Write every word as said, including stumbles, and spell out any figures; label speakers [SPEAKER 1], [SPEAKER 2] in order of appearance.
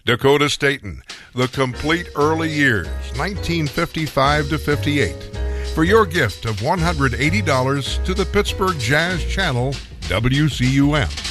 [SPEAKER 1] Dakota Staten, The Complete Early Years, nineteen fifty-five to fifty-eight. For your gift of one hundred eighty dollars to the Pittsburgh Jazz Channel, W C U M.